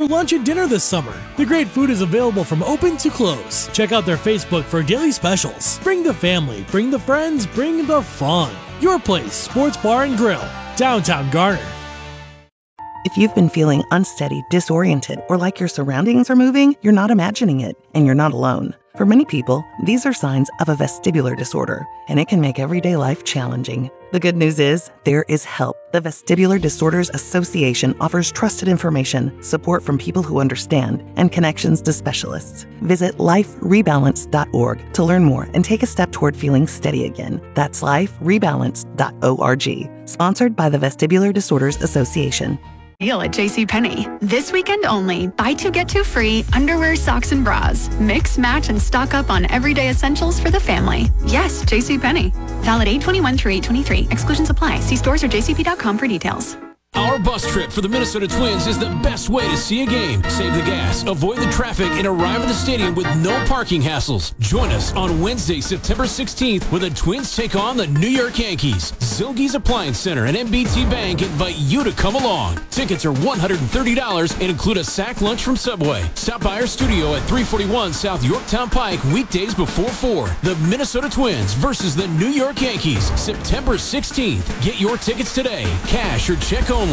lunch and dinner this summer. The great food is available from open to close. Check out their Facebook for daily specials. Bring the family, bring the friends, bring the fun. Your Place Sports Bar and Grill, downtown Garner. If you've been feeling unsteady, disoriented, or like your surroundings are moving, you're not imagining it, and you're not alone. For many people, these are signs of a vestibular disorder, and it can make everyday life challenging. The good news is, there is help. The Vestibular Disorders Association offers trusted information, support from people who understand, and connections to specialists. Visit liferebalance.org to learn more and take a step toward feeling steady again. That's liferebalance.org. Sponsored by the Vestibular Disorders Association. Deal at JCPenney. This weekend only, buy two, get two free underwear, socks, and bras. Mix, match, and stock up on everyday essentials for the family. Yes, JCPenney. Valid 8/21 through 8/23. Exclusions apply. See stores or jcp.com for details. Our bus trip for the Minnesota Twins is the best way to see a game. Save the gas, avoid the traffic, and arrive at the stadium with no parking hassles. Join us on Wednesday, September 16th, when the Twins take on the New York Yankees. Zilge's Appliance Center and MBT Bank invite you to come along. Tickets are $130 and include a sack lunch from Subway. Stop by our studio at 341 South Yorktown Pike weekdays before 4. The Minnesota Twins versus the New York Yankees, September 16th. Get your tickets today. Cash or check only.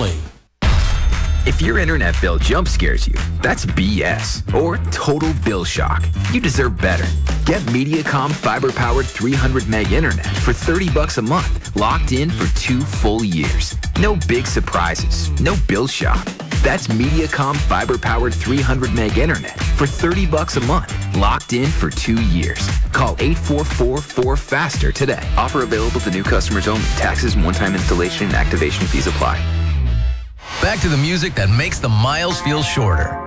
If your internet bill jump scares you, that's BS or total bill shock. You deserve better. Get Mediacom fiber-powered 300 meg internet for $30 a month, locked in for 2 full years. No big surprises, no bill shock. That's Mediacom fiber-powered 300 meg internet for $30 a month, locked in for 2 years. Call 844-4FASTER today. Offer available to new customers only. Taxes, one-time installation, and activation fees apply. Back to the music that makes the miles feel shorter.